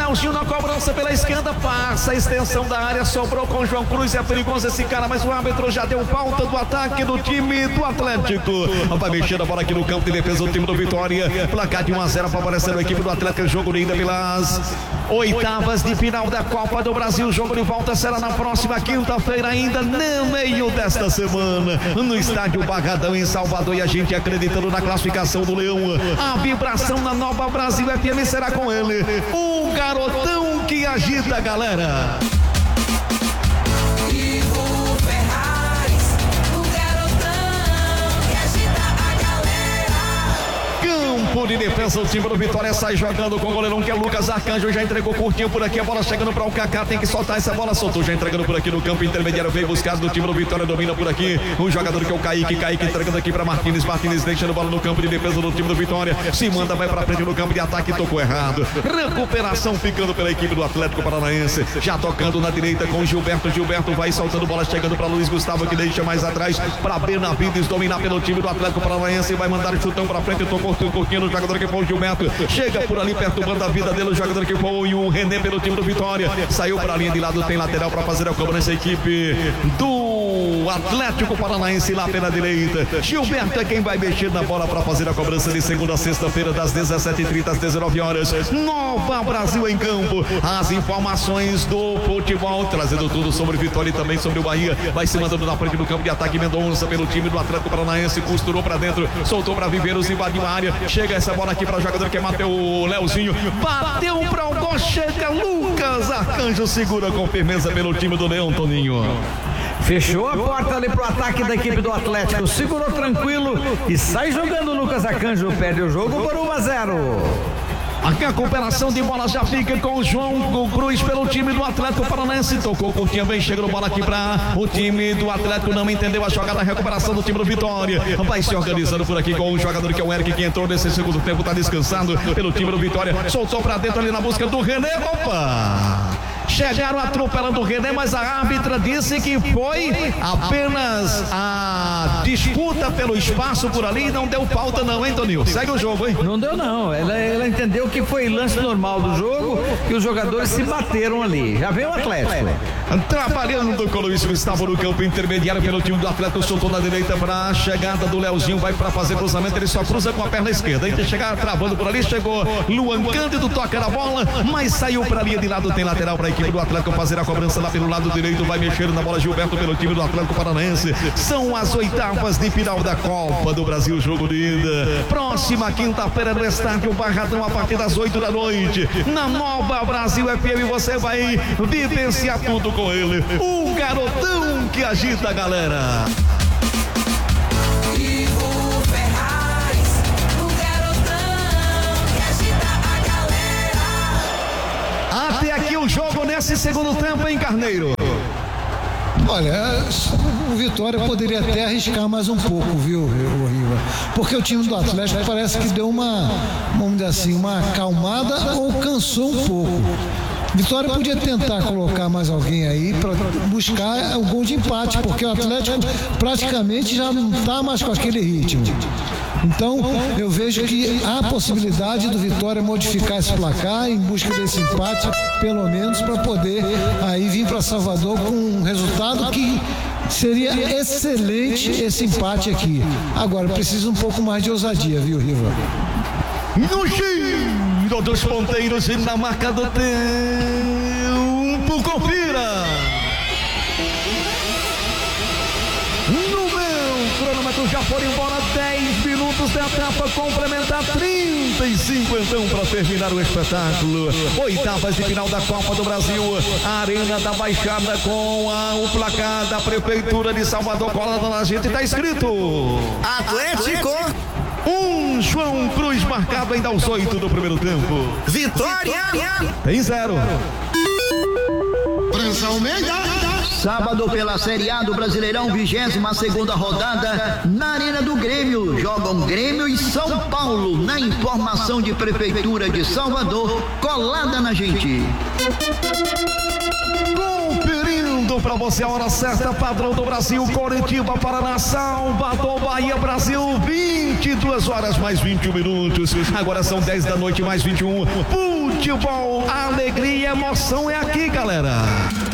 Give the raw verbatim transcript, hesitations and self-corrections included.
Leozinho na cobrança pela esquerda, passa a extensão da área, sobrou com o João Cruz, é perigoso esse cara, mas o árbitro já deu falta do ataque do time do Atlético. Vai mexendo a bola aqui no campo de defesa do time do Vitória, placar de um a zero favorecendo a equipe do Atlético, jogo ainda pelas oitavas de final da Copa do Brasil. O jogo de volta será na próxima quinta-feira, ainda no meio desta semana, no estádio Barradão em Salvador, e a gente acreditando na classificação do Leão. A vibração na Nova Brasil F M será com ele, o garotão que agita a galera. Campo de defesa, o time do Vitória sai jogando com o goleirão que é Lucas Arcanjo, já entregou curtinho por aqui, a bola chegando para o Kaká, tem que soltar essa bola, soltou, já entregando por aqui no campo intermediário, veio buscar do time do Vitória, domina por aqui, o jogador que é o Kaique, Kaique entregando aqui para Martins, Martins deixando a bola no campo de defesa do time do Vitória, se manda, vai para frente no campo de ataque, tocou errado, recuperação ficando pela equipe do Atlético Paranaense, já tocando na direita com Gilberto, Gilberto vai soltando bola, chegando para Luiz Gustavo, que deixa mais atrás, para Benavides dominar pelo time do Atlético Paranaense, vai mandar o chutão para frente, tocou curtinho no jogador que foi o Gilberto, chega por ali perturbando a vida dele, o jogador que foi o René pelo time do Vitória, saiu para a linha de lado, tem lateral para fazer a cobrança, a equipe do Atlético Paranaense lá pela direita, Gilberto é quem vai mexer na bola para fazer a cobrança de segunda a sexta-feira das dezessete e trinta às dezenove horas, Nova Brasil em campo, as informações do futebol, trazendo tudo sobre Vitória e também sobre o Bahia, vai se mandando na frente do campo de ataque, Mendonça pelo time do Atlético Paranaense, costurou para dentro, soltou para Viveiros, invadiu a área, chega essa bola aqui para o jogador que é Mateu Leozinho, bateu para o gol, chega Lucas Arcanjo, segura com firmeza pelo time do Leão, Toninho. Fechou a porta ali pro ataque da equipe do Atlético, segurou tranquilo e sai jogando o Lucas Arcanjo, perde o jogo por um a zero. Aqui a recuperação de bola já fica com o João Cruz pelo time do Atlético Paranaense, tocou curtinha, vem chegando bola aqui para o time do Atlético, não entendeu a jogada, a recuperação do time do Vitória, vai se organizando por aqui com o jogador que é o Eric, que entrou nesse segundo tempo, tá descansando pelo time do Vitória, soltou para dentro ali na busca do René, opa! Chegaram atropelando o René, mas a árbitra disse que foi apenas a disputa pelo espaço por ali e não deu falta não, hein, Toninho? Segue o jogo, hein? Não deu não, ela, ela entendeu que foi lance normal do jogo, que os jogadores se bateram ali, já veio o Atlético. Trabalhando com o Luiz Gustavo no campo intermediário pelo time do Atlético, soltou na direita para a chegada do Leozinho, vai para fazer cruzamento, ele só cruza com a perna esquerda, aí tem que chegar travando por ali, chegou Luan Cândido, toca na bola, mas saiu para a linha de lado, tem lateral para a equipe do Atlético fazer a cobrança lá pelo lado direito, vai mexendo na bola Gilberto pelo time do Atlético Paranaense, são as oitavas de final da Copa do Brasil, jogo de ida, próxima quinta-feira no estádio Barradão a partir das oito da noite, na Nova Brasil F M, você vai vivenciar tudo com ele, o garotão que agita a galera. Até aqui o jogo nesse segundo tempo, hein, Carneiro? Olha, o Vitória poderia até arriscar mais um pouco, viu, Riva? Porque o time do Atlético parece que deu uma, vamos dizer assim, uma acalmada ou cansou um pouco. Vitória podia tentar colocar mais alguém aí para buscar o gol de empate, porque o Atlético praticamente já não está mais com aquele ritmo. Então, eu vejo que há possibilidade do Vitória modificar esse placar em busca desse empate, pelo menos para poder aí vir para Salvador com um resultado que seria excelente, esse empate aqui. Agora, precisa um pouco mais de ousadia, viu, Riva? No giro dos ponteiros e na marca do tempo, confira! No meu cronômetro já foram embora dez minutos da etapa complementar, trinta e cinco então para terminar o espetáculo. Oitavas de final da Copa do Brasil, a Arena da Baixada com a, o placar da Prefeitura de Salvador colado na gente, tá escrito Atlético um, João Cruz marcado ainda aos oito do primeiro tempo. Vitória tem zero. França Almeida. Sábado pela Série A do Brasileirão, vigésima segunda rodada, na Arena do Grêmio, jogam Grêmio e São Paulo, na informação de Prefeitura de Salvador, colada na gente. Conferindo Tudo pra você, a hora certa, padrão do Brasil, Coritiba, Paraná, Salvador, Bahia, Brasil, vinte e duas horas mais vinte e um minutos. Agora são dez da noite mais vinte e um. Futebol, alegria e emoção é aqui, galera.